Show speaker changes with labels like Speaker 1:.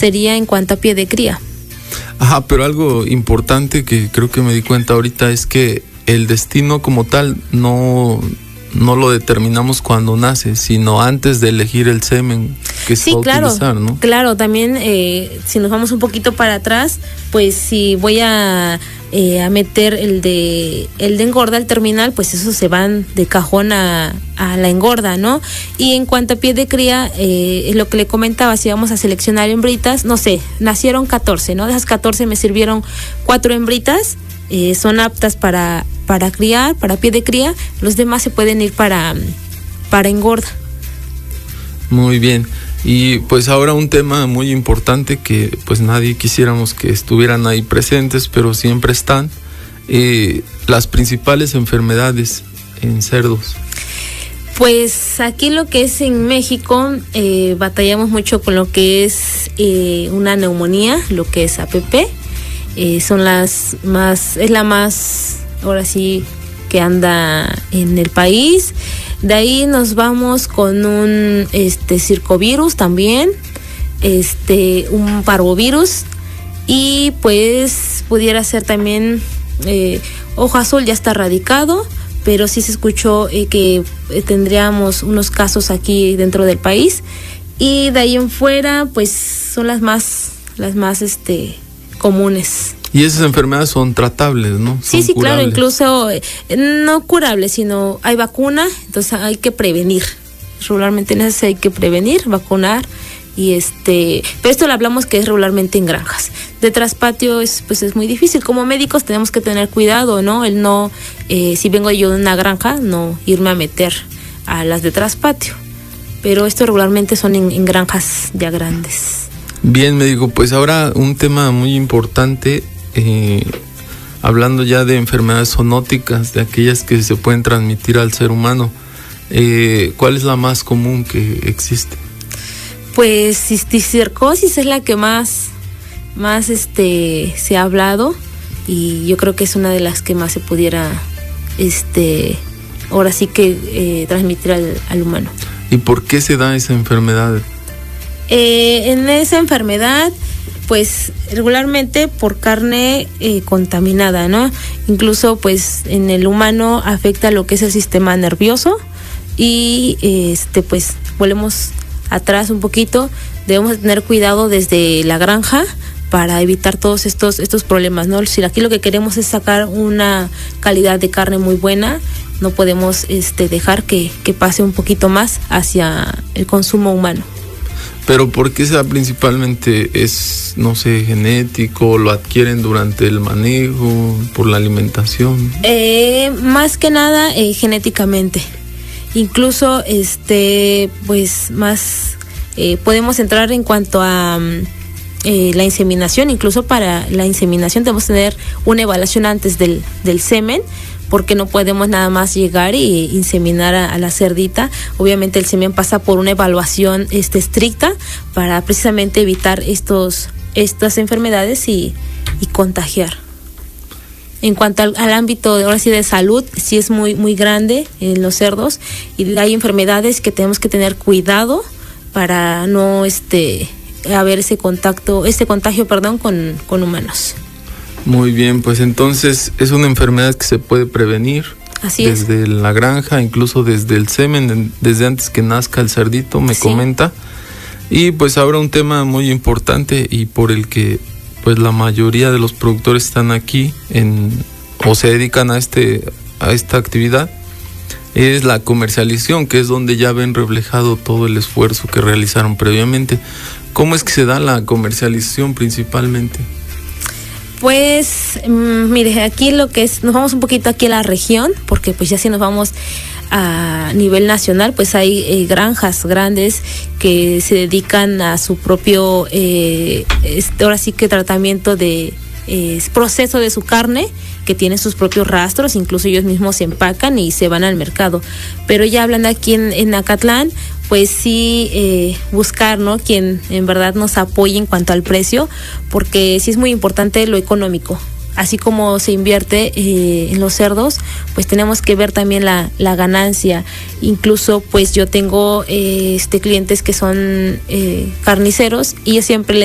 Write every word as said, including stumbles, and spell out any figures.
Speaker 1: sería en cuanto a pie de cría.
Speaker 2: Ajá, pero algo importante que creo que me di cuenta ahorita es que el destino como tal no, no lo determinamos cuando nace, sino antes de elegir el semen que se
Speaker 1: sí,
Speaker 2: va a
Speaker 1: claro,
Speaker 2: utilizar, ¿no?
Speaker 1: Claro, también eh, si nos vamos un poquito para atrás, pues si voy a, eh, a meter el de el de engorda, el terminal, pues esos se van de cajón a, a la engorda, ¿no? Y en cuanto a pie de cría, eh, es lo que le comentaba, si vamos a seleccionar hembritas, no sé, nacieron catorce, ¿no? De esas catorce me sirvieron cuatro hembritas, eh, son aptas para, para criar, para pie de cría, los demás se pueden ir para, para engorda.
Speaker 2: Muy bien. Y pues ahora un tema muy importante que pues nadie quisiéramos que estuvieran ahí presentes, pero siempre están, eh, las principales enfermedades en cerdos.
Speaker 1: Pues aquí lo que es en México, eh, batallamos mucho con lo que es eh, una neumonía, lo que es A P P, eh, son las más, es la más, ahora sí, que anda en el país. De ahí nos vamos con un este circovirus también, este un parvovirus, y pues pudiera ser también eh, ojo azul, ya está erradicado, pero sí se escuchó eh, que eh, tendríamos unos casos aquí dentro del país, y de ahí en fuera pues son las más las más este comunes.
Speaker 2: Y esas enfermedades son tratables, ¿no? Son
Speaker 1: sí, sí,
Speaker 2: curables.
Speaker 1: Claro, incluso eh, no curables, sino hay vacuna, entonces hay que prevenir. Regularmente en esas hay que prevenir, vacunar, y este, pero esto lo hablamos que es regularmente en granjas. De traspatio es, pues es muy difícil. Como médicos tenemos que tener cuidado, ¿no? El no, eh, si vengo yo de una granja, no irme a meter a las de traspatio. Pero esto regularmente son en, en granjas ya grandes.
Speaker 2: Bien, médico, pues ahora un tema muy importante. Eh, hablando ya de enfermedades zoonóticas, de aquellas que se pueden transmitir al ser humano, eh, ¿cuál es la más común que existe?
Speaker 1: Pues cisticercosis es la que más, más este, se ha hablado, y yo creo que es una de las que más se pudiera, este, ahora sí que eh, transmitir al, al humano.
Speaker 2: ¿Y por qué se da esa enfermedad?
Speaker 1: Eh, en esa enfermedad, pues regularmente por carne eh, contaminada, ¿no? Incluso pues en el humano afecta lo que es el sistema nervioso, y este pues volvemos atrás un poquito, debemos tener cuidado desde la granja para evitar todos estos estos problemas, ¿no? Si aquí lo que queremos es sacar una calidad de carne muy buena, no podemos este dejar que, que pase un poquito más hacia el consumo humano.
Speaker 2: Pero ¿por qué se da principalmente? ¿Es, no sé, genético? ¿Lo adquieren durante el manejo? ¿Por la alimentación? Eh,
Speaker 1: más que nada eh, genéticamente. Incluso, este, pues más eh, podemos entrar en cuanto a eh, la inseminación. Incluso para la inseminación debemos tener una evaluación antes del, del semen, porque no podemos nada más llegar y inseminar a, a la cerdita. Obviamente el semen pasa por una evaluación este, estricta para precisamente evitar estos estas enfermedades y, y contagiar. En cuanto al, al ámbito de, ahora sí, de salud, sí es muy muy grande en los cerdos, y hay enfermedades que tenemos que tener cuidado para no este haber ese contacto, este contagio, perdón, con, con humanos.
Speaker 2: Muy bien, pues entonces es una enfermedad que se puede prevenir.
Speaker 1: Así
Speaker 2: desde
Speaker 1: es.
Speaker 2: la granja, incluso desde el semen, desde antes que nazca el cerdito, me sí. comenta. Y pues ahora un tema muy importante y por el que pues la mayoría de los productores están aquí en o se dedican a este a esta actividad, es la comercialización, que es donde ya ven reflejado todo el esfuerzo que realizaron previamente. ¿Cómo es que se da la comercialización principalmente?
Speaker 1: Pues, mmm, mire, aquí lo que es, nos vamos un poquito aquí a la región, porque pues ya si nos vamos a nivel nacional, pues hay eh, granjas grandes que se dedican a su propio, eh, este, ahora sí que tratamiento de eh, proceso de su carne, que tiene sus propios rastros, incluso ellos mismos se empacan y se van al mercado. Pero ya hablando aquí en, en Acatlán, pues sí eh, buscar, ¿no?, quien en verdad nos apoye en cuanto al precio, porque sí es muy importante lo económico. Así como se invierte eh, en los cerdos, pues tenemos que ver también la, la ganancia. Incluso pues yo tengo eh, este clientes que son eh, carniceros, y yo siempre les